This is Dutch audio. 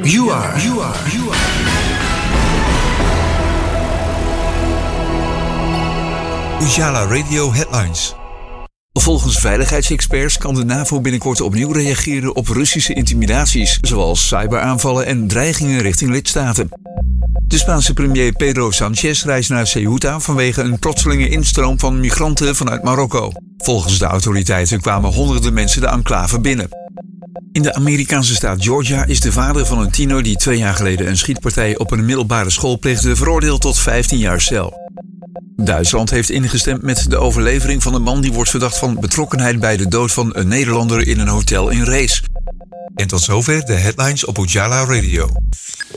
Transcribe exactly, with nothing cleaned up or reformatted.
You are, you are, you are. Ujala Radio Headlines. Volgens veiligheidsexperts kan de NAVO binnenkort opnieuw reageren op Russische intimidaties, zoals cyberaanvallen en dreigingen richting lidstaten. De Spaanse premier Pedro Sánchez reist naar Ceuta vanwege een plotselinge instroom van migranten vanuit Marokko. Volgens de autoriteiten kwamen honderden mensen de enclave binnen. In de Amerikaanse staat Georgia is de vader van een tiener die twee jaar geleden een schietpartij op een middelbare school pleegde veroordeeld tot vijftien jaar cel. Duitsland heeft ingestemd met de overlevering van een man die wordt verdacht van betrokkenheid bij de dood van een Nederlander in een hotel in Rees. En tot zover de headlines op Ujala Radio.